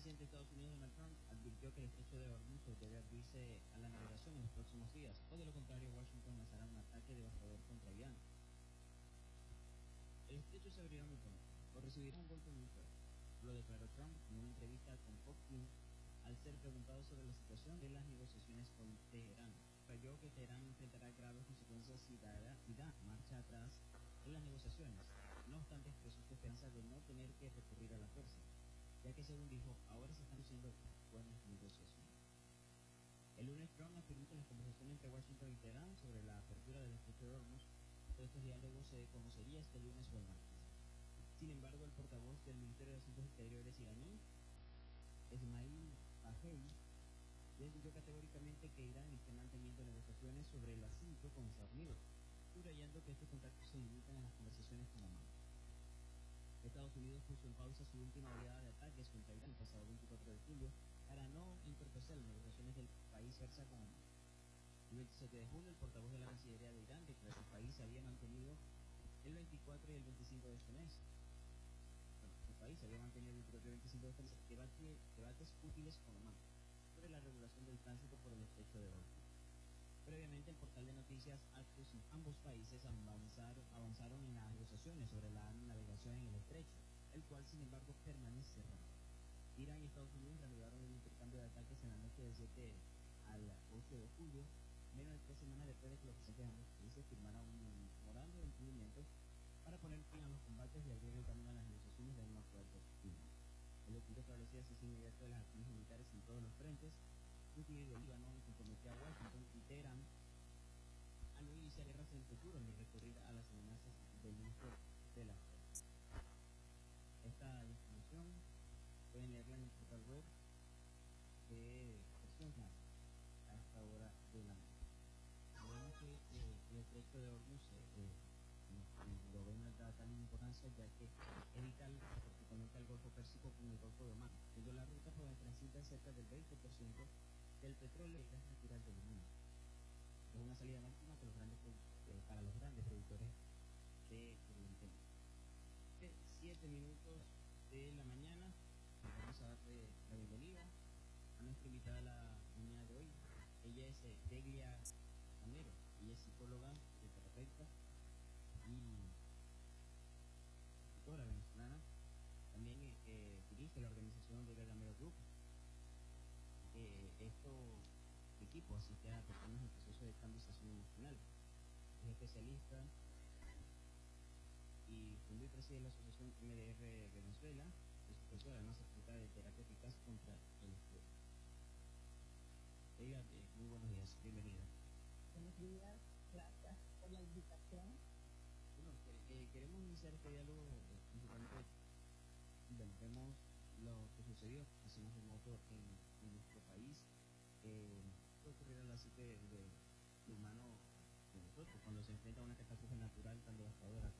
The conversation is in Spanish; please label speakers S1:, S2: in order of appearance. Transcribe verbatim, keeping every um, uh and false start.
S1: presidente de Estados Unidos, Donald Trump, advirtió que el estrecho de Hormuz debe abrirse a la navegación en los próximos días, o de lo contrario, Washington lanzará un ataque devastador contra Irán. El estrecho se abrirá muy pronto, o recibirá un golpe muy fuerte. Lo declaró Trump en una entrevista con Fox News al ser preguntado sobre la situación de las negociaciones con Teherán. Creyó que Teherán enfrentará graves consecuencias si da, si da marcha atrás en las negociaciones. No obstante, expresó su esperanza de no tener que recurrir a la fuerza, ya que según dijo, ahora se están haciendo buenas negociaciones. El lunes Trump afirmó que las conversaciones entre Washington y Teherán sobre la apertura del estrecho de Hormuz, todos estos diálogos se conocería este lunes o el martes. Sin embargo, el portavoz del Ministerio de Asuntos Exteriores iraní, Ismail Baqei, desmintió categóricamente que Irán esté manteniendo negociaciones sobre el asunto con Estados Unidos, subrayando que estos contactos se limitan a las conversaciones con Omán. Estados Unidos puso en pausa su última oleada de ataques contra Irán el pasado veinticuatro de julio para no entorpecer las negociaciones del país persa con Omán. El veintisiete de julio, el portavoz de la Cancillería de Irán declaró que el país se había mantenido el veinticuatro y el veinticinco de este mes. Bueno, el país había mantenido el veinticuatro y el veinticinco de este mes debate, debates útiles con Omán sobre la regulación del tránsito por el estrecho de Hormuz. Previamente, el portal de noticias Axios y ambos países avanzaron, avanzaron en las negociaciones sobre la navegación en el estrecho, el cual, sin embargo, permanece cerrado. Irán y Estados Unidos reanudaron el intercambio de ataques en la noche del siete al ocho de julio, menos de tres semanas después de que los presidentes de ambos países firmaran un memorando de entendimiento para poner fin a los combates y abrir el camino a las negociaciones de un acuerdo firme. El documento establecía el cese inmediato de las acciones militares en todos los frentes, incluido el Líbano, y comprometió a Washington y Teherán a no iniciar guerras en el futuro ni recurrir a las amenazas del uso de la fuerza. Esta información pueden leerla en el portal web de Versión Más a esta hora de la noche. Sabemos que eh, el estrecho de Hormuz eh, eh, el gobierno da tal importancia ya que es vital porque conecta el Golfo Pérsico con el Golfo de Omán, siendo la ruta por donde transita cerca del veinte por ciento del petróleo y gas natural del mundo. Es una salida máxima que los grandes, eh, para los grandes productores de Oriente Medio. Siete minutos de la mañana, vamos a darle la bienvenida a nuestra invitada la mañana de hoy. Ella es eh, Deglia Camero, ella es psicóloga, terapeuta y escritora venezolana. También eh, dirige la organización de Gamero Group. Eh, esto equipo asiste a personas en proceso de estabilización emocional. Es especialista y fundó y preside la asociación M D R Venezuela, es profesora además certificada de terapia eficaz contra el estrés. Ella, eh, muy buenos días, bienvenida.
S2: Buenos días, gracias por la invitación.
S1: Bueno, eh, queremos iniciar este diálogo eh, principalmente, bueno, vemos lo que sucedió hace un remoto en, en nuestro país. Eh, ¿Qué ocurrirá a la psique de, de humano de nosotros cuando se enfrenta a una catástrofe natural tan devastadora